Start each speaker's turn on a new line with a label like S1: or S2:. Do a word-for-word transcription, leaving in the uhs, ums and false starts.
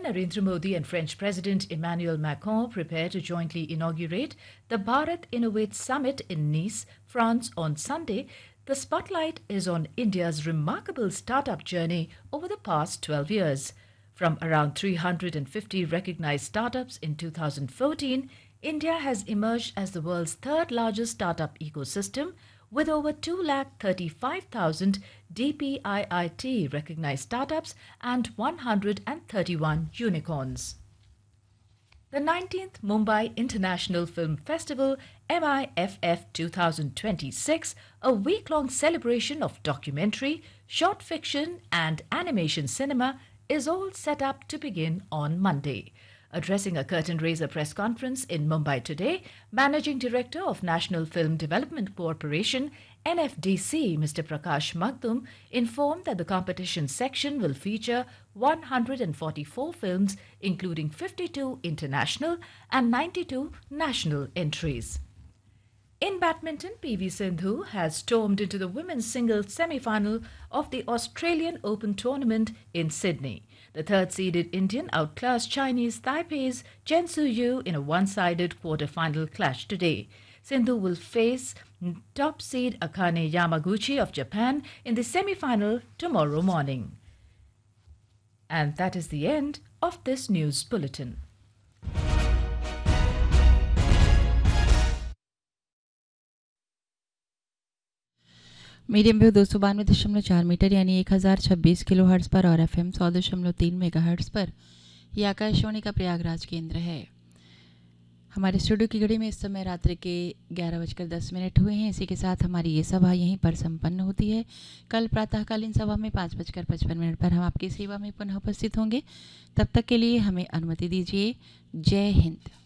S1: Narendra Modi and French President Emmanuel Macron prepare to jointly inaugurate the Bharat Innovates Summit in Nice, France on Sunday, the spotlight is on India's remarkable startup journey over the past twelve years. From around three hundred fifty recognized startups in two thousand fourteen, India has emerged as the world's third largest startup ecosystem, with over two lakh thirty-five thousand D P I I T recognized startups and one hundred thirty-one unicorns. The nineteenth Mumbai International Film Festival M I F F twenty twenty-six, a week-long celebration of documentary, short fiction and animation cinema, is all set up to begin on Monday. Addressing a curtain-raiser press conference in Mumbai today, Managing Director of National Film Development Corporation, N F D C, Mister Prakash Magdum, informed that the competition section will feature one hundred forty-four films, including fifty-two international and ninety-two national entries. In badminton, P V Sindhu has stormed into the women's singles semi-final of the Australian Open tournament in Sydney. The third-seeded Indian outclassed Chinese Taipei's Chen Su-yu in a one-sided quarter-final clash today. Sindhu will face top seed Akane Yamaguchi of Japan in the semi-final tomorrow morning. And that is the end of this news bulletin.
S2: Medium wave दो सौ बानवे दशमलव चार metre यानी एक हज़ार छब्बीस kilo hertz पर और एफ एम सौ दशमलव तीन मेगा हर्ट्ज़ पर यह आकाशवाणी का प्रयागराज केंद्र है। हमारे स्टूडियो की घड़ी में इस समय रात्रि के ग्यारह बजकर दस मिनट हुए हैं। इसी के साथ हमारी ये सभा यहीं पर संपन्न होती है। कल प्रातःकालीन सभा में पाँच बजकर पचपन मिनट पर हम आपकी सेवा में पुनः उपस्थित होंगे। तब तक के लिए हमें अनुमति दीजिए। जय हिंद।